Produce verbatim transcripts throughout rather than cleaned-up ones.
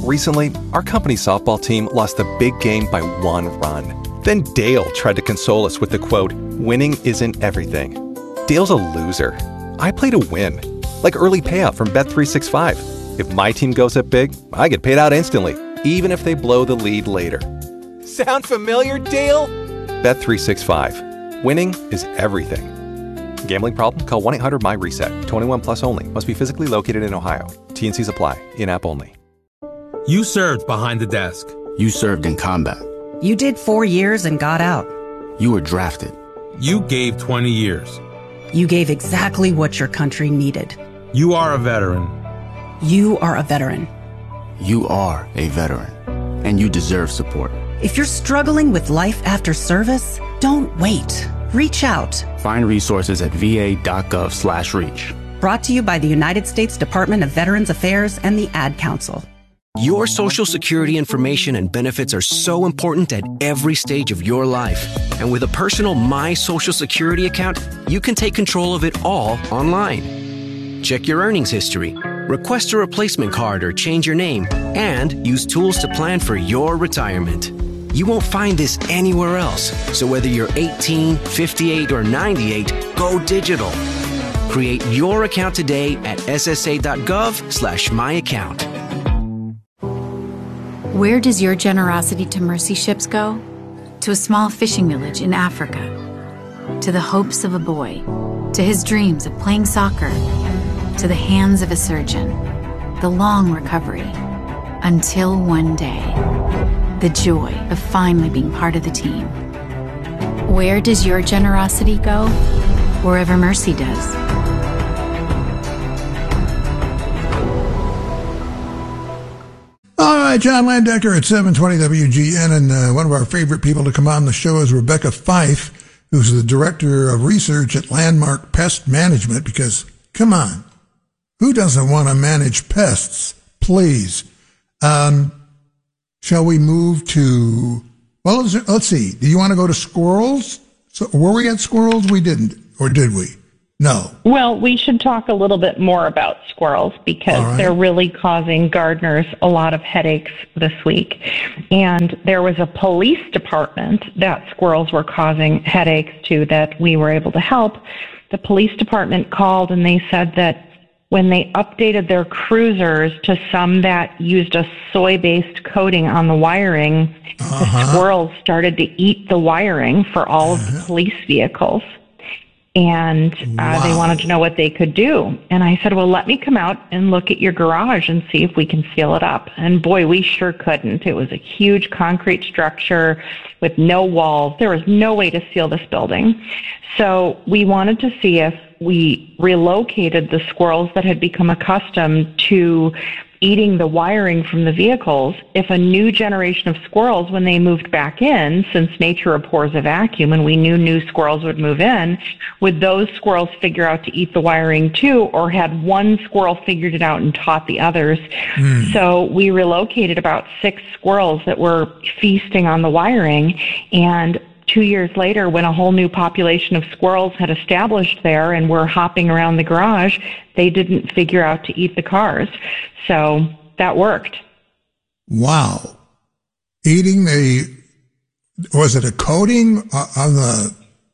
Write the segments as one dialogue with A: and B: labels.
A: Recently, our company softball team lost a big game by one run. Then Dale tried to console us with the quote, "Winning isn't everything." Dale's a loser. I play to win. Like early payout from Bet three sixty-five. If my team goes up big, I get paid out instantly, even if they blow the lead later. Sound familiar, Dale? Bet three sixty-five. Winning is everything. Gambling problem? Call one eight hundred M Y reset. twenty-one plus only. Must be physically located in Ohio. T N Cs apply. In-app only.
B: You served behind the desk.
C: You served in combat.
D: You did four years and got out.
C: You were drafted.
B: You gave twenty years.
D: You gave exactly what your country needed.
B: You are a veteran.
D: You are a veteran.
C: You are a veteran. And you deserve support.
D: If you're struggling with life after service, don't wait. Reach out.
C: Find resources at va.gov slash reach.
D: Brought to you by the United States Department of Veterans Affairs and the Ad Council.
E: Your Social Security information and benefits are so important at every stage of your life. And with a personal My Social Security account, you can take control of it all online. Check your earnings history, request a replacement card or change your name, and use tools to plan for your retirement. You won't find this anywhere else. So whether you're eighteen, fifty-eight, or ninety-eight, go digital. Create your account today at ssa.gov slash my account.
F: Where does your generosity to mercy ships go? To a small fishing village in Africa. To the hopes of a boy. To his dreams of playing soccer. To the hands of a surgeon. The long recovery. Until one day. The joy of finally being part of the team. Where does your generosity go? Wherever mercy does.
G: All right, John Landecker at seven twenty W G N, and uh, one of our favorite people to come on the show is Rebecca Fife, who's the Director of Research at Landmark Pest Management, because, come on, who doesn't want to manage pests? Please. Um, shall we move to, well, let's, let's see. Do you want to go to squirrels? So, were we at squirrels? We didn't, or did we? No.
H: Well, we should talk a little bit more about squirrels because right. They're really causing gardeners a lot of headaches this week. And there was a police department that squirrels were causing headaches to that we were able to help. The police department called and they said that when they updated their cruisers to some that used a soy-based coating on the wiring, uh-huh. the squirrels started to eat the wiring for all uh-huh. of the police vehicles. And uh, wow. they wanted to know what they could do. And I said, well, let me come out and look at your garage and see if we can seal it up. And boy, we sure couldn't. It was a huge concrete structure with no walls. There was no way to seal this building. So we wanted to see if we relocated the squirrels that had become accustomed to eating the wiring from the vehicles, if a new generation of squirrels, when they moved back in, since nature abhors a vacuum and we knew new squirrels would move in, would those squirrels figure out to eat the wiring too, or had one squirrel figured it out and taught the others? Mm. So we relocated about six squirrels that were feasting on the wiring, and two years later, when a whole new population of squirrels had established there and were hopping around the garage, they didn't figure out to eat the cars. So that worked.
G: Wow. Eating the, was it a coating on the,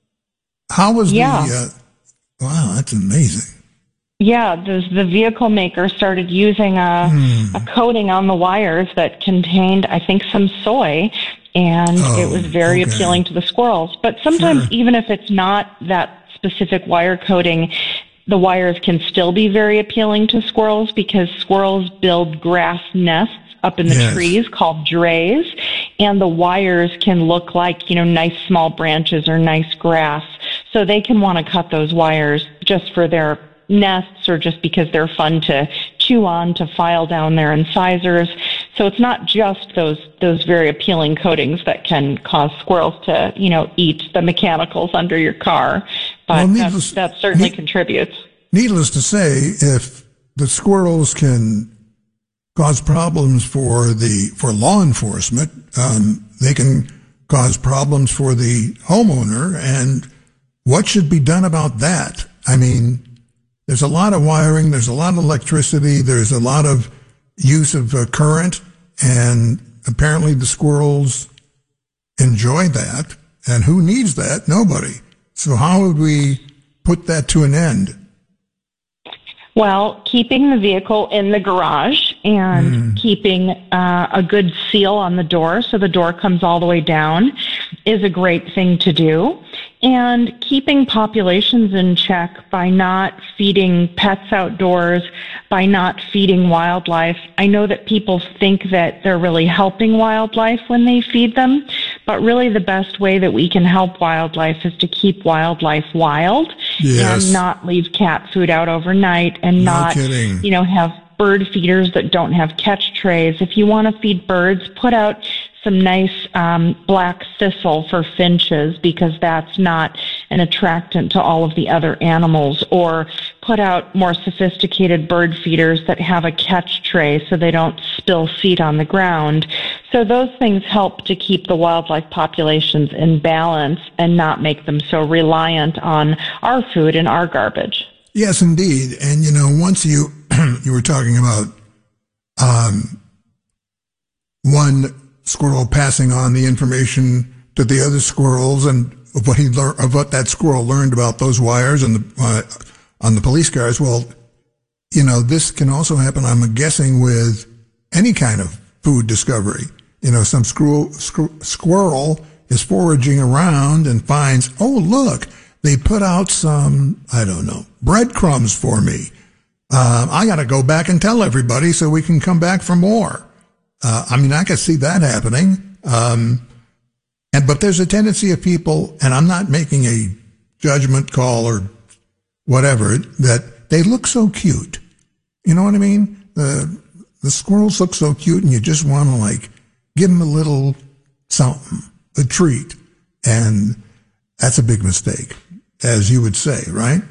G: how was
H: yeah.
G: the, uh, wow, that's amazing.
H: Yeah, the, the vehicle maker started using a, mm. a coating on the wires that contained, I think, some soy, and oh, it was very okay. appealing to the squirrels. But sometimes, sure. even if it's not that specific wire coating, the wires can still be very appealing to squirrels because squirrels build grass nests up in the yes. trees called drays, and the wires can look like, you know, nice small branches or nice grass. So they can want to cut those wires just for their nests or just because they're fun to chew on, to file down their incisors. So it's not just those those very appealing coatings that can cause squirrels to, you know, eat the mechanicals under your car, but well, needless, that, that certainly
G: ne-
H: contributes.
G: Needless to say, if the squirrels can cause problems for the for law enforcement, um, they can cause problems for the homeowner. And what should be done about that? I mean, there's a lot of wiring, there's a lot of electricity, there's a lot of use of uh, current. And apparently the squirrels enjoy that. And who needs that? Nobody. So how would we put that to an end?
H: Well, keeping the vehicle in the garage and mm. keeping uh, a good seal on the door so the door comes all the way down is a great thing to do. And keeping populations in check by not feeding pets outdoors, by not feeding wildlife. I know that people think that they're really helping wildlife when they feed them, but really the best way that we can help wildlife is to keep wildlife wild. Yes. And not leave cat food out overnight and
G: no
H: not,
G: kidding.
H: you know, have bird feeders that don't have catch trays. If you want to feed birds, put out some nice um, black thistle for finches because that's not an attractant to all of the other animals, or put out more sophisticated bird feeders that have a catch tray so they don't spill seed on the ground. So those things help to keep the wildlife populations in balance and not make them so reliant on our food and our garbage.
G: Yes, indeed. And, you know, once you, you were talking about um, one squirrel passing on the information to the other squirrels and of what he learned, of what that squirrel learned about those wires and the, uh, on the police cars. Well, you know, this can also happen, I'm guessing, with any kind of food discovery. You know, some squirrel, squirrel is foraging around and finds, oh, look, they put out some, I don't know, breadcrumbs for me. Uh, I got to go back and tell everybody so we can come back for more. Uh, I mean, I could see that happening. Um, and, but there's a tendency of people, and I'm not making a judgment call or whatever, that they look so cute. You know what I mean? The, the squirrels look so cute and you just want to like give them a little something, a treat. And that's a big mistake, as you would say, right?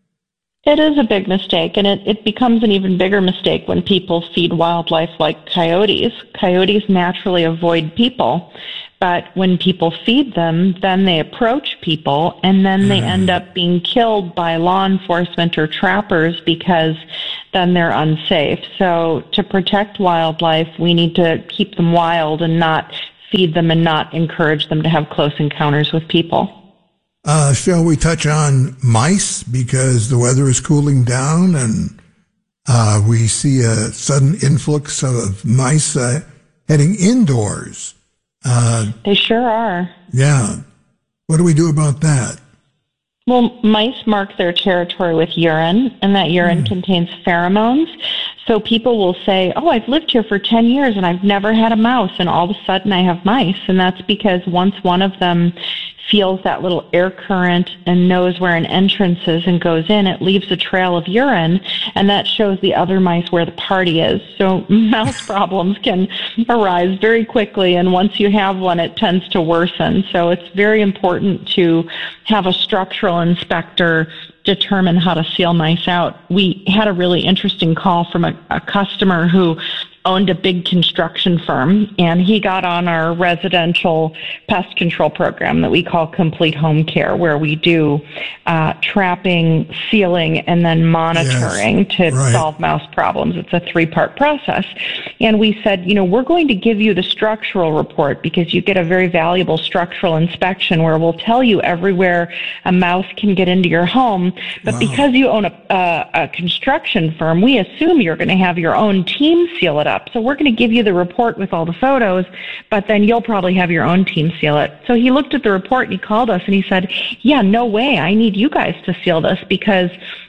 H: It is a big mistake, and it, it becomes an even bigger mistake when people feed wildlife like coyotes. Coyotes naturally avoid people, but when people feed them, then they approach people, and then they mm. end up being killed by law enforcement or trappers because then they're unsafe. So to protect wildlife, we need to keep them wild and not feed them and not encourage them to have close encounters with people.
G: Uh, shall we touch on mice, because the weather is cooling down and uh, we see a sudden influx of mice uh, heading indoors. Uh,
H: they sure are.
G: Yeah. What do we do about that?
H: Well, mice mark their territory with urine, and that urine mm. contains pheromones. So people will say, oh, I've lived here for ten years and I've never had a mouse, and all of a sudden I have mice. And that's because once one of them feels that little air current and knows where an entrance is and goes in, it leaves a trail of urine, and that shows the other mice where the party is. So mouse problems can arise very quickly, and once you have one, it tends to worsen. So it's very important to have a structural inspector determine how to seal mice out. We had a really interesting call from a, a customer who owned a big construction firm, and he got on our residential pest control program that we call Complete Home Care, where we do uh, trapping, sealing, and then monitoring yes, to right. solve mouse problems. It's a three-part process. And we said, you know, we're going to give you the structural report because you get a very valuable structural inspection where we'll tell you everywhere a mouse can get into your home. But wow. because you own a, a, a construction firm, we assume you're going to have your own team seal it up. So we're going to give you the report with all the photos, but then you'll probably have your own team seal it. So he looked at the report and he called us and he said, yeah, no way. I need you guys to seal this, because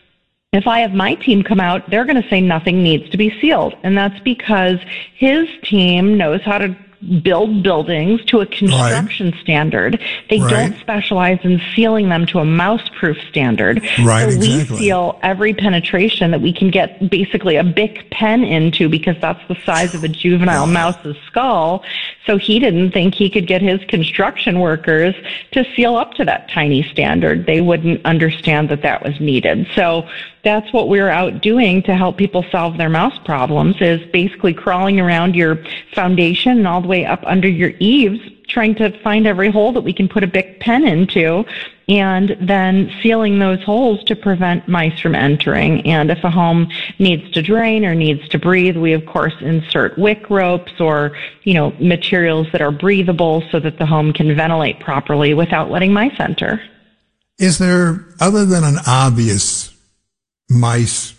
H: if I have my team come out, they're going to say nothing needs to be sealed. And that's because his team knows how to build buildings to a construction right. standard. They right. don't specialize in sealing them to a mouse-proof standard.
G: Right,
H: so
G: exactly.
H: we seal every penetration that we can get basically a Bic pen into, because that's the size of a juvenile wow. mouse's skull. So he didn't think he could get his construction workers to seal up to that tiny standard. They wouldn't understand that that was needed. So that's what we're out doing to help people solve their mouse problems, is basically crawling around your foundation and all the way up under your eaves, trying to find every hole that we can put a Bic pen into, and then sealing those holes to prevent mice from entering. And if a home needs to drain or needs to breathe, we of course insert wick ropes or, you know, materials that are breathable so that the home can ventilate properly without letting mice enter.
G: Is there, other than an obvious mice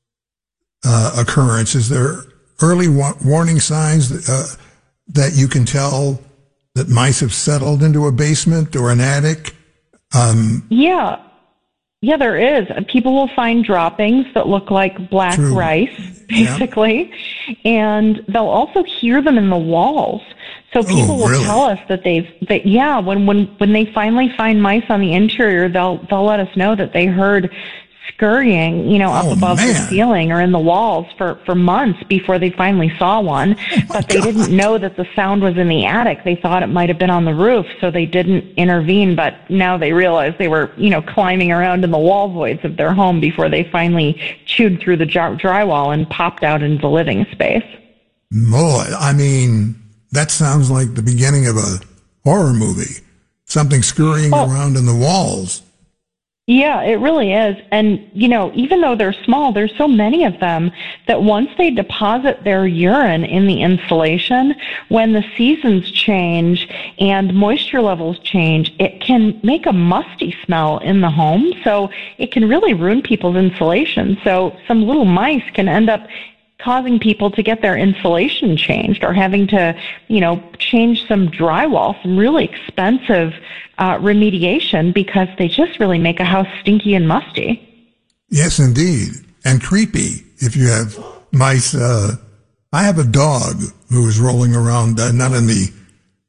G: uh, occurrence, is there early wa- warning signs that, uh, that you can tell that mice have settled into a basement or an attic? Um,
H: yeah. Yeah, there is. People will find droppings that look like black
G: True.
H: rice, basically, yeah. and they'll also hear them in the walls. So people
G: oh,
H: will
G: really?
H: tell us that they've, that, yeah, when, when, when they finally find mice on the interior, they'll, they'll let us know that they heard scurrying, you know, up
G: oh,
H: above
G: man.
H: the ceiling or in the walls for, for months before they finally saw one.
G: Oh,
H: but they
G: God.
H: didn't know that the sound was in the attic. They thought it might have been on the roof, so they didn't intervene. But now they realize they were, you know, climbing around in the wall voids of their home before they finally chewed through the dry- drywall and popped out into the living space.
G: Boy, I mean, that sounds like the beginning of a horror movie. Something scurrying
H: oh.
G: around in the walls.
H: Yeah, it really is. And, you know, even though they're small, there's so many of them that once they deposit their urine in the insulation, when the seasons change and moisture levels change, it can make a musty smell in the home. So it can really ruin people's insulation. So some little mice can end up causing people to get their insulation changed or having to, you know, change some drywall, some really expensive uh, remediation because they just really make a house stinky and musty.
G: Yes, indeed. And creepy if you have mice. Uh, I have a dog who is rolling around, uh, not in the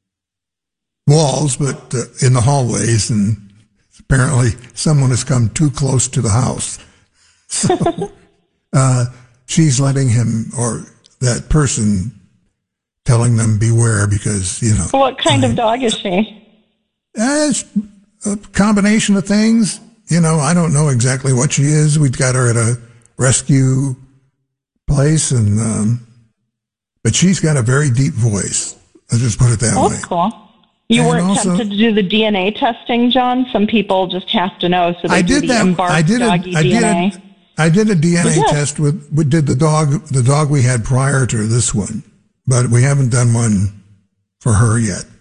G: walls, but uh, in the hallways, and apparently someone has come too close to the house. So, uh, she's letting him, or that person, telling them beware because, you know.
H: What kind
G: I,
H: of dog is she?
G: Uh, it's a combination of things. You know, I don't know exactly what she is. We've got her at a rescue place, and um, but she's got a very deep voice. Let's just put it that
H: oh,
G: way.
H: Cool. You
G: and
H: weren't
G: also,
H: tempted to do the D N A testing, John? Some people just have to know, so they
G: I
H: do
G: did
H: the
G: that.
H: embarked
G: I did
H: doggy
G: a, I
H: D N A.
G: did a, I did a D N A
H: Yeah.
G: test with, we did the dog, the dog we had prior to this one, but we haven't done one for her yet.